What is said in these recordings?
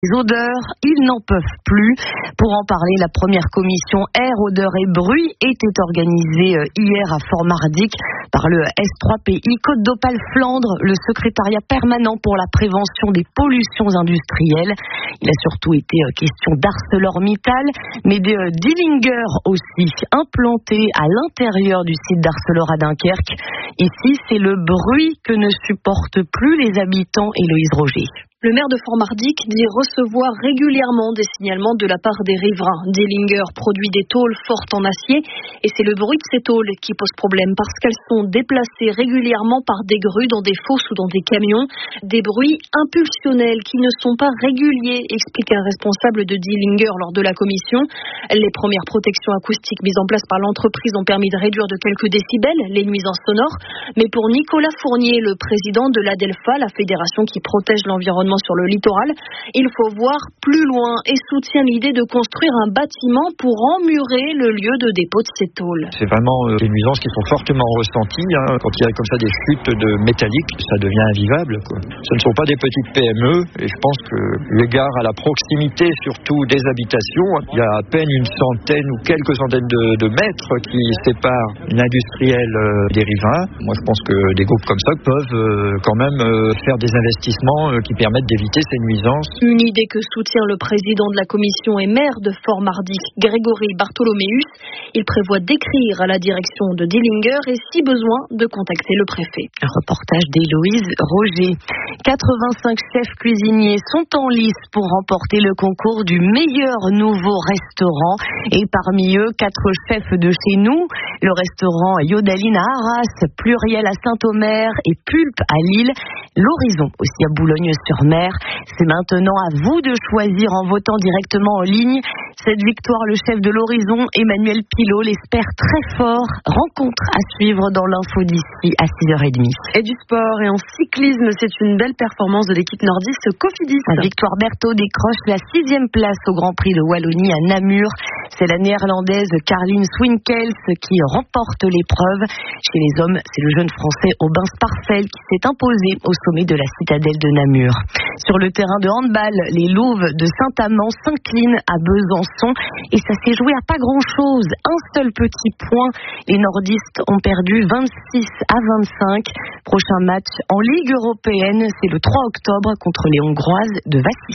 Les odeurs, ils n'en peuvent plus. Pour en parler, la première commission air, odeur et bruit était organisée hier à Fort-Mardic par le S3PI Côte d'Opale Flandre, le secrétariat permanent pour la prévention des pollutions industrielles. Il a surtout été question d'ArcelorMittal, mais de Dillinger aussi, implanté à l'intérieur du site d'Arcelor à Dunkerque. Ici, c'est le bruit que ne supportent plus les habitants. Héloïse Roger. Le maire de Fort-Mardic dit recevoir régulièrement des signalements de la part des riverains. Dillinger produit des tôles fortes en acier et c'est le bruit de ces tôles qui pose problème parce qu'elles sont déplacées régulièrement par des grues dans des fosses ou dans des camions. Des bruits impulsionnels qui ne sont pas réguliers, explique un responsable de Dillinger lors de la commission. Les premières protections acoustiques mises en place par l'entreprise ont permis de réduire de quelques décibels les nuisances sonores. Mais pour Nicolas Fournier, le président de l'ADELFA, la fédération qui protège l'environnement sur le littoral, il faut voir plus loin et soutient l'idée de construire un bâtiment pour emmurer le lieu de dépôt de ces tôles. C'est vraiment des nuisances qui sont fortement ressenties. Quand il y a comme ça des chutes de métallique, ça devient invivable. Ce ne sont pas des petites PME et je pense que l'égard à la proximité surtout des habitations, il y a à peine une centaine ou quelques centaines de mètres qui séparent une industrielle des riverains. Moi je pense que des groupes comme ça peuvent quand même faire des investissements qui permettent d'éviter ces nuisances. Une idée que soutient le président de la commission et maire de Fort-Mardic, Grégory Bartholoméus. Il prévoit d'écrire à la direction de Dillinger et si besoin de contacter le préfet. Un reportage d'Héloïse Roger. 85 chefs cuisiniers sont en lice pour remporter le concours du meilleur nouveau restaurant et parmi eux 4 chefs de chez nous, le restaurant Yodaline à Arras, Pluriel à Saint-Omer et Pulpe à Lille, l'Horizon aussi à Boulogne-sur-Mer. C'est maintenant à vous de choisir en votant directement en ligne. Cette victoire, le chef de l'Horizon, Emmanuel Pilot, l'espère très fort. Rencontre à suivre dans l'info d'ici à 6h30. Et du sport et en cyclisme, c'est une belle performance de l'équipe nordiste Cofidis. Victoire Berthaud décroche la 6e place au Grand Prix de Wallonie à Namur. C'est la néerlandaise Caroline Swinkels qui remporte l'épreuve. Chez les hommes, c'est le jeune français Aubin Sparfel qui s'est imposé au sommet de la citadelle de Namur. Sur le terrain de handball, les Louves de Saint-Amand s'inclinent à Besançon et ça s'est joué à pas grand-chose. Un seul petit point. Les nordistes ont perdu 26 à 25. Prochain match en Ligue européenne, c'est le 3 octobre contre les Hongroises de Vassy.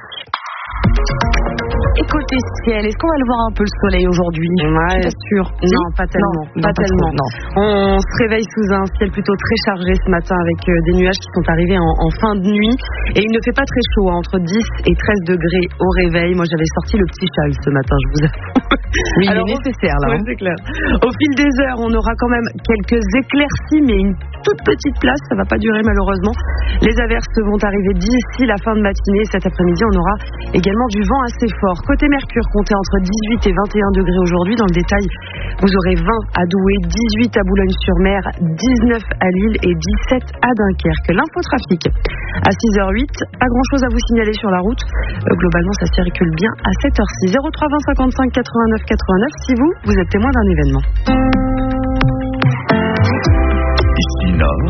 Et côté ciel, est-ce qu'on va le voir un peu le soleil aujourd'hui? Ouais, je suis pas sûre. Non, pas tellement. Pas tellement. Non. On se réveille sous un ciel plutôt très chargé ce matin avec des nuages qui sont arrivés en fin de nuit. Et il ne fait pas très chaud, entre 10 et 13 degrés au réveil. Moi, j'avais sorti le petit châle ce matin, je vous avoue. Oui, alors, il est nécessaire là. Ouais, c'est clair. Au fil des heures, on aura quand même quelques éclaircies, mais une toute petite place. Ça va pas durer malheureusement. Les averses vont arriver d'ici la fin de matinée. Cet après-midi, on aura également du vent assez fort. Côté Mercure, comptez entre 18 et 21 degrés aujourd'hui. Dans le détail, vous aurez 20 à Douai, 18 à Boulogne-sur-Mer, 19 à Lille et 17 à Dunkerque. L'infotrafic à 6h08. Pas grand-chose à vous signaler sur la route. Globalement, ça circule bien à 7h06. 03 20 55 89 89 si vous êtes témoin d'un événement. Ici Nord.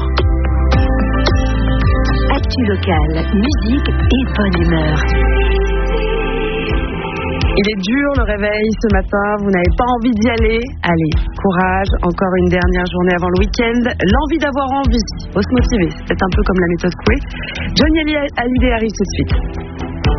Actu locale, musique et bonne humeur. Il est dur le réveil ce matin, vous n'avez pas envie d'y aller. Allez, courage, encore une dernière journée avant le week-end. L'envie d'avoir envie, faut se motiver, c'est peut-être un peu comme la méthode Coué. Johnny Hallyday arrive tout de suite.